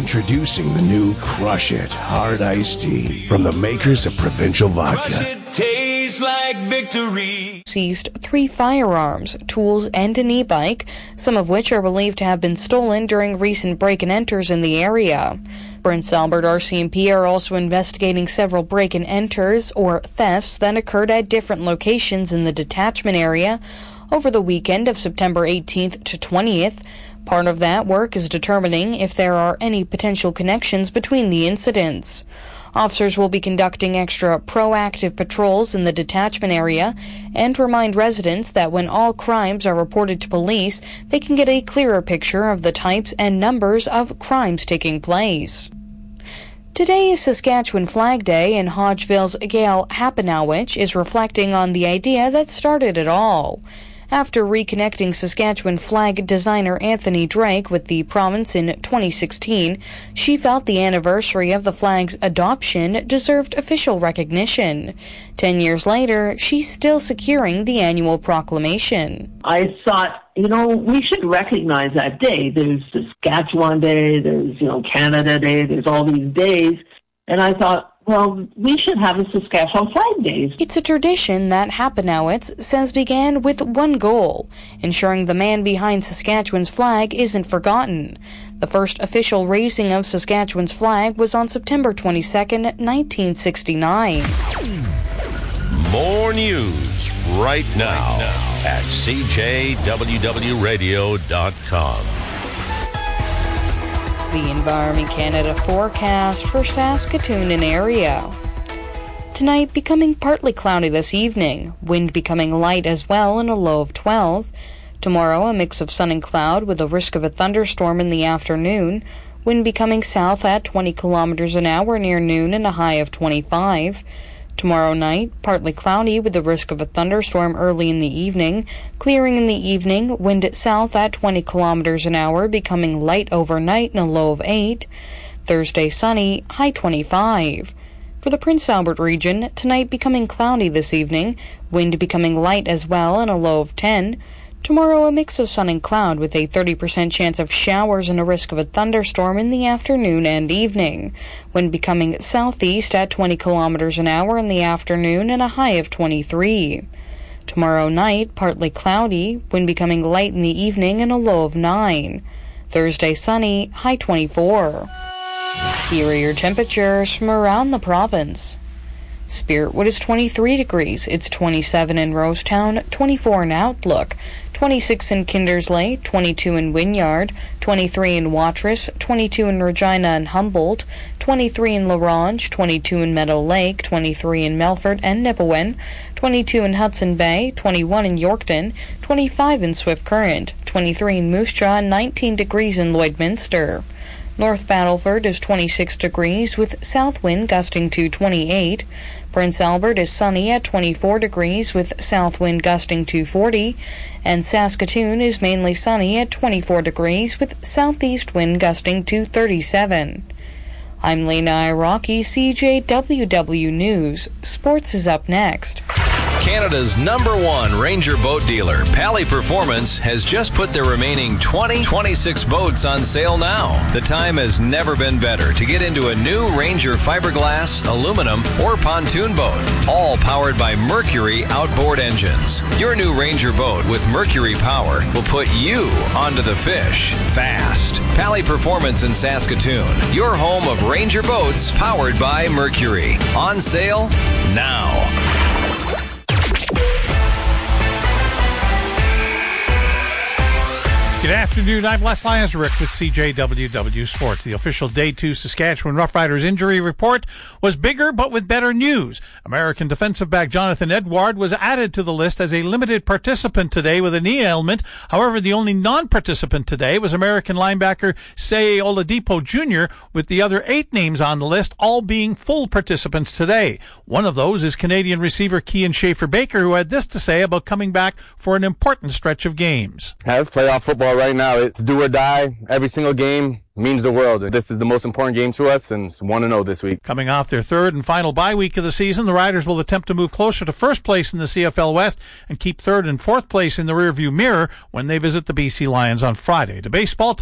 Introducing the new Crush It Hard Iced Tea from the makers of Provincial Vodka. Crush it, tastes like victory. Seized 3 firearms, tools, and an e-bike, some of which are believed to have been stolen during recent break-and-enters in the area. Prince Albert RCMP are also investigating several break-and-enters, or thefts, that occurred at different locations in the detachment area over the weekend of September 18th to 20th. Part of that work is determining if there are any potential connections between the incidents. Officers will be conducting extra proactive patrols in the detachment area and remind residents that when all crimes are reported to police, they can get a clearer picture of the types and numbers of crimes taking place. Today is Saskatchewan Flag Day, and Hodgeville's Gail Hapanowich is reflecting on the idea that started it all. After reconnecting Saskatchewan flag designer Anthony Drake with the province in 2016, she felt the anniversary of the flag's adoption deserved official recognition. 10 years later, she's still securing the annual proclamation. I thought, we should recognize that day. There's Saskatchewan Day, there's, Canada Day, there's all these days. And I thought, well, we should have a Saskatchewan Flag Days. It's a tradition that Hapanowitz says began with one goal, ensuring the man behind Saskatchewan's flag isn't forgotten. The first official raising of Saskatchewan's flag was on September 22nd, 1969. More news right now at CJWWRadio.com. The Environment Canada forecast for Saskatoon and area. Tonight becoming partly cloudy this evening, wind becoming light as well and a low of 12. Tomorrow a mix of sun and cloud with a risk of a thunderstorm in the afternoon, wind becoming south at 20 kilometers an hour near noon and a high of 25. Tomorrow night, partly cloudy with the risk of a thunderstorm early in the evening, clearing in the evening, wind south at 20 kilometers an hour, becoming light overnight and a low of 8. Thursday sunny, high 25. For the Prince Albert region, tonight becoming cloudy this evening, wind becoming light as well and a low of 10. Tomorrow a mix of sun and cloud with a 30% chance of showers and a risk of a thunderstorm in the afternoon and evening. Wind becoming southeast at 20 kilometers an hour in the afternoon and a high of 23. Tomorrow night, partly cloudy, wind becoming light in the evening and a low of 9. Thursday sunny, high 24. Here are your temperatures from around the province. Spiritwood is 23 degrees. It's 27 in Rosetown, 24 in Outlook, 26 in Kindersley, 22 in Wynyard, 23 in Watrous, 22 in Regina and Humboldt, 23 in La Ronge, 22 in Meadow Lake, 23 in Melfort and Nipawin, 22 in Hudson Bay, 21 in Yorkton, 25 in Swift Current, 23 in Moose Jaw, and 19 degrees in Lloydminster. North Battleford is 26 degrees with south wind gusting to 28. Prince Albert is sunny at 24 degrees with south wind gusting to 40. And Saskatoon is mainly sunny at 24 degrees with southeast wind gusting to 37. I'm Lena Iraqi, CJWW News. Sports is up next. Canada's #1 Ranger boat dealer, Pally Performance, has just put their remaining 26 boats on sale now. The time has never been better to get into a new Ranger fiberglass, aluminum, or pontoon boat, all powered by Mercury outboard engines. Your new Ranger boat with Mercury power will put you onto the fish fast. Pally Performance in Saskatoon, your home of Ranger boats powered by Mercury. On sale now. Good afternoon. I'm Les Lazaruk with CJWW Sports. The official Day 2 Saskatchewan Roughriders injury report was bigger but with better news. American defensive back Jonathan Edward was added to the list as a limited participant today with a knee ailment. However, the only non-participant today was American linebacker Seye Oladipo Jr., with the other 8 names on the list all being full participants today. One of those is Canadian receiver Kian Schaefer-Baker, who had this to say about coming back for an important stretch of games. It's playoff football right now. It's do or die. Every single game means the world. This is the most important game to us, and it's 1-0 this week. Coming off their third and final bye week of the season, the Riders will attempt to move closer to first place in the CFL West and keep third and fourth place in the rearview mirror when they visit the BC Lions on Friday. To baseball